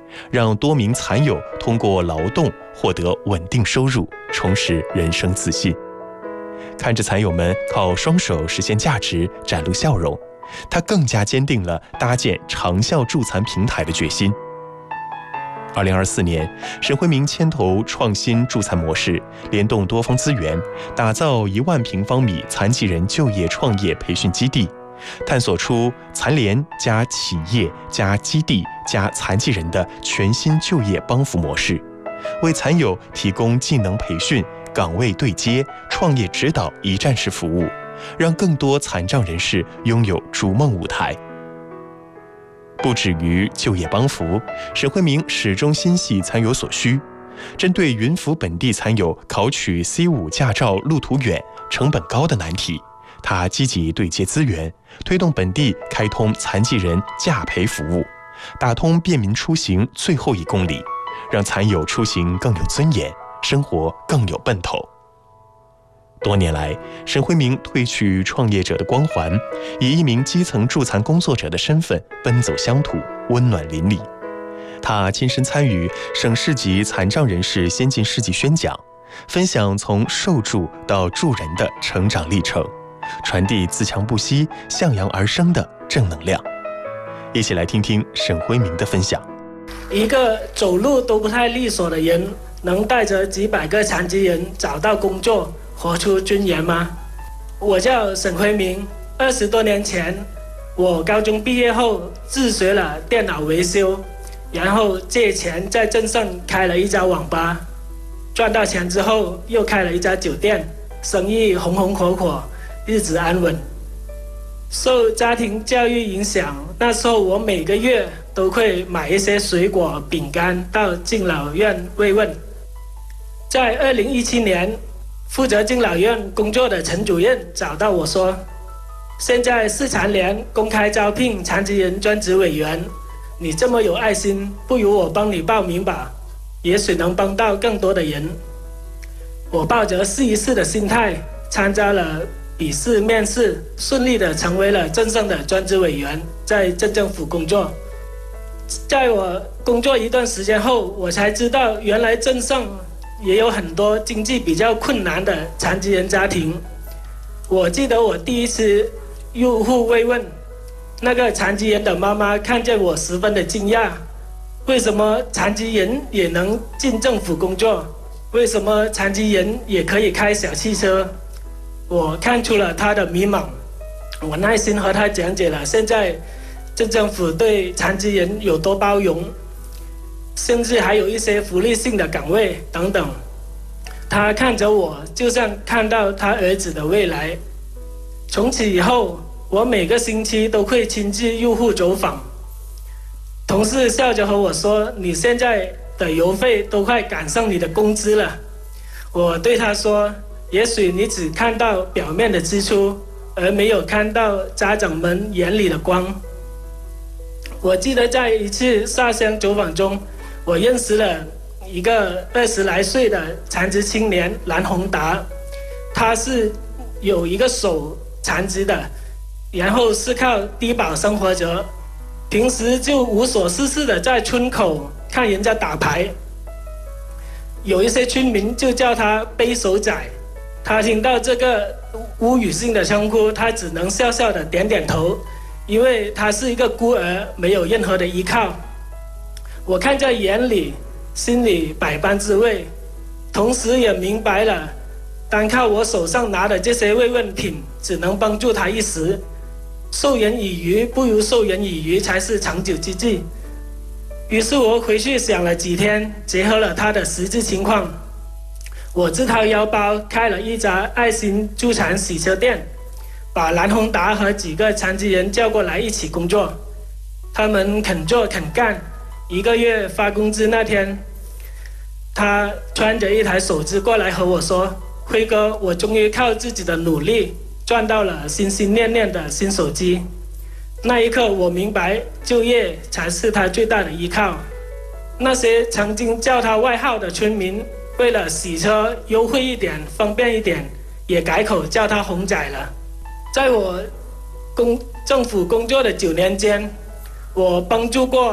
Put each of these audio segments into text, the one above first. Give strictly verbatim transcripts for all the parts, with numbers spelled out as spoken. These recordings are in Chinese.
让多名残友通过劳动获得稳定收入，重拾人生自信。看着残友们靠双手实现价值，展露笑容，他更加坚定了搭建长效助残平台的决心。二零二四年，沈辉明牵头创新助残模式，联动多方资源，打造一万平方米残疾人就业创业培训基地，探索出残联加企业加基地加残疾人的全新就业帮扶模式，为残友提供技能培训、岗位对接、创业指导一站式服务，让更多残障人士拥有逐梦舞台。不止于就业帮扶，沈辉明始终心系残友所需。针对云浮本地残友考取 C 五 驾照路途远、成本高的难题，他积极对接资源，推动本地开通残疾人驾培服务，打通便民出行最后一公里，让残友出行更有尊严，生活更有奔头。多年来，沈辉明褪去创业者的光环，以一名基层助残工作者的身份奔走乡土，温暖邻里。他亲身参与省市级残障人士先进事迹宣讲，分享从受助到助人的成长历程，传递自强不息、向阳而生的正能量。一起来听听沈辉明的分享。 一个走路都不太利索的人，能带着几百个残疾人找到工作，活出尊严吗？我叫沈辉明，二十多年前，我高中毕业后自学了电脑维修，然后借钱在镇上开了一家网吧，赚到钱之后又开了一家酒店，生意红红火火，日子安稳。受家庭教育影响，那时候我每个月都会买一些水果、饼干到敬老院慰问。在二零一七年，负责敬老院工作的陈主任找到我说，现在市残联公开招聘残疾人专职委员，你这么有爱心，不如我帮你报名吧，也许能帮到更多的人。我抱着试一试的心态，参加了笔试面试，顺利的成为了镇上的专职委员，在镇政府工作。在我工作一段时间后，我才知道原来镇上也有很多经济比较困难的残疾人家庭。我记得我第一次入户慰问，那个残疾人的妈妈看见我十分的惊讶，为什么残疾人也能进政府工作？为什么残疾人也可以开小汽车？我看出了她的迷茫，我耐心和她讲解了现在镇政府对残疾人有多包容，甚至还有一些福利性的岗位等等。他看着我，就像看到他儿子的未来。从此以后，我每个星期都会亲自入户走访。同事笑着和我说，你现在的邮费都快赶上你的工资了。我对他说，也许你只看到表面的支出，而没有看到家长们眼里的光。我记得在一次下乡走访中，我认识了一个二十来岁的残疾青年蓝宏达，他是有一个手残疾的，然后是靠低保生活着，平时就无所事事的在村口看人家打牌，有一些村民就叫他背手仔。他听到这个侮辱性的称呼，他只能笑笑的点点头，因为他是一个孤儿，没有任何的依靠。我看在眼里，心里百般滋味，同时也明白了，单靠我手上拿的这些慰问品只能帮助他一时，授人以鱼不如授人以渔才是长久之计。于是我回去想了几天，结合了他的实际情况，我自掏腰包开了一家爱心助残洗车店，把蓝宏达和几个残疾人叫过来一起工作。他们肯做肯干，一个月发工资那天，他穿着一台手机过来和我说，辉哥，我终于靠自己的努力赚到了心心念念的新手机。那一刻我明白，就业才是他最大的依靠。那些曾经叫他外号的村民，为了洗车优惠一点方便一点，也改口叫他宏仔了。在我工政府工作的九年间，我帮助过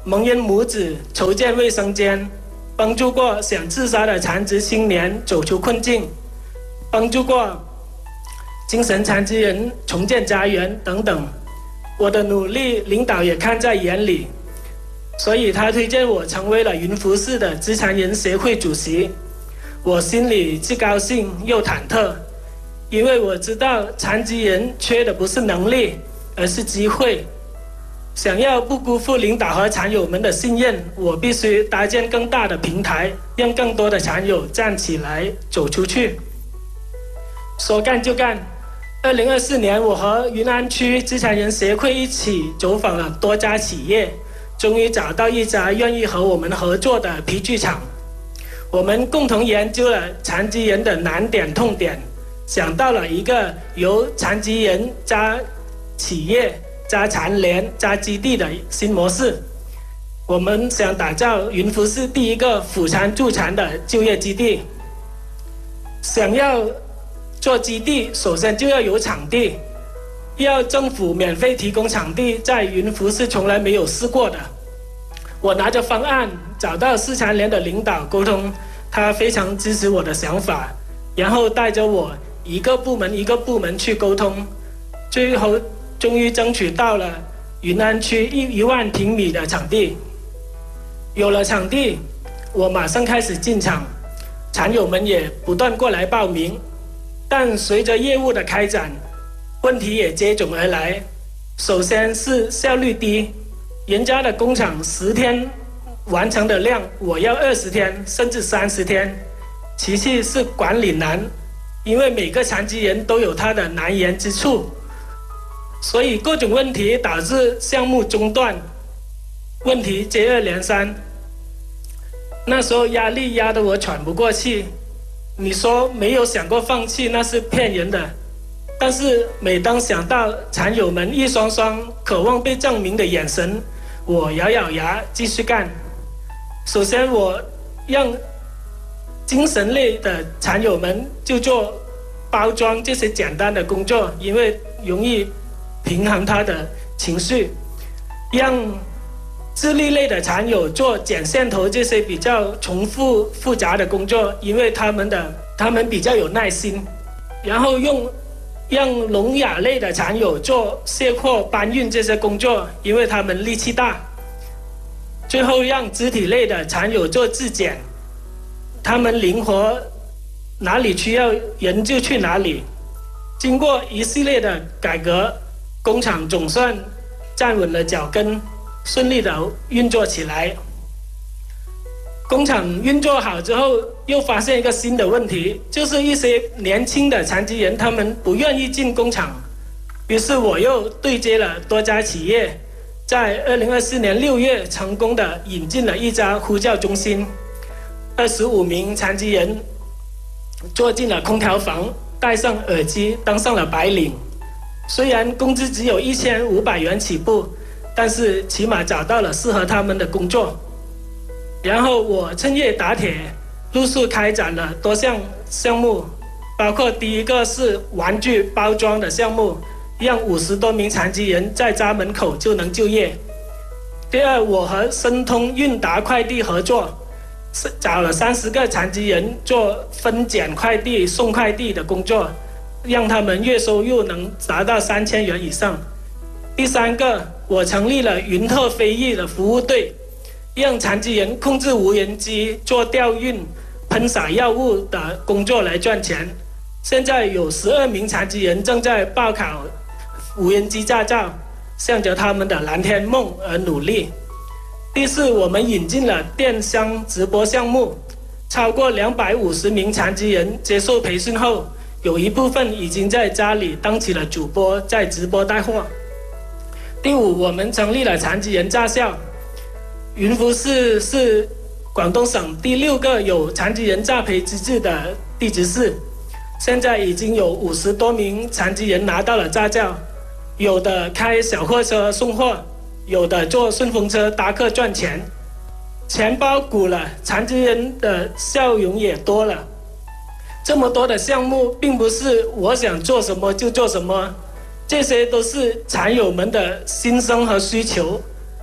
蒙冤母子筹建卫生间，帮助过想自杀的残疾青年走出困境，帮助过精神残疾人重建家园等等。我的努力领导也看在眼里，所以他推荐我成为了云浮市的肢残人协会主席。我心里既高兴又忐忑，因为我知道残疾人缺的不是能力，而是机会。想要不辜负领导和残友们的信任，我必须搭建更大的平台，让更多的残友站起来走出去。说干就干，二零二四年我和云安区肢残人协会一起走访了多家企业，终于找到一家愿意和我们合作的皮具厂。我们共同研究了残疾人的难点痛点，想到了一个由残疾人加企业加残联加基地的新模式。我们想打造云浮市第一个辅残助残的就业基地。想要做基地，首先就要有场地，要政府免费提供场地，在云浮市从来没有试过的。我拿着方案找到市残联的领导沟通，他非常支持我的想法，然后带着我一个部门一个部门去沟通，最后终于争取到了云安区一一万平米的场地。有了场地，我马上开始进场，残友们也不断过来报名。但随着业务的开展，问题也接踵而来。首先是效率低，人家的工厂十天完成的量，我要二十天甚至三十天。其次是管理难，因为每个残疾人都有他的难言之处，所以各种问题导致项目中断，问题接二连三。那时候压力压得我喘不过气。你说没有想过放弃，那是骗人的。但是每当想到残友们一双双渴望被证明的眼神，我咬咬牙继续干。首先我让精神类的残友们就做包装这些简单的工作，因为容易平衡他的情绪。让智力类的残友做剪线头这些比较重复复杂的工作，因为他们的他们比较有耐心。然后用让聋哑类的残友做卸货搬运这些工作，因为他们力气大。最后让肢体类的残友做质检，他们灵活，哪里需要人就去哪里。经过一系列的改革，工厂总算站稳了脚跟，顺利的运作起来。工厂运作好之后，又发现一个新的问题，就是一些年轻的残疾人他们不愿意进工厂。于是我又对接了多家企业，在二零二四年六月成功的引进了一家呼叫中心，二十五名残疾人坐进了空调房，戴上耳机，当上了白领。虽然工资只有一千五百元起步，但是起码找到了适合他们的工作。然后我趁夜打铁，陆续开展了多项项目，包括第一个是玩具包装的项目，让五十多名残疾人在家门口就能就业。第二，我和申通韵达快递合作，找了三十个残疾人做分拣快递、送快递的工作，让他们月收入能达到三千元以上。第三个，我成立了云特飞翼的服务队，让残疾人控制无人机做调运、喷洒药物的工作来赚钱。现在有十二名残疾人正在报考无人机驾照，向着他们的蓝天梦而努力。第四，我们引进了电商直播项目，超过两百五十名残疾人接受培训后，有一部分已经在家里当起了主播，在直播带货。第五，我们成立了残疾人驾校。云浮市是广东省第六个有残疾人驾培资质的地级市，现在已经有五十多名残疾人拿到了驾照，有的开小货车送货，有的坐顺风车搭客赚钱。钱包鼓了，残疾人的笑容也多了。这么多的项目并不是我想做什么就做什么，这些都是残友们的心声和需求。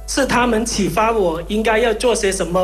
是他们启发我应该要做些什么。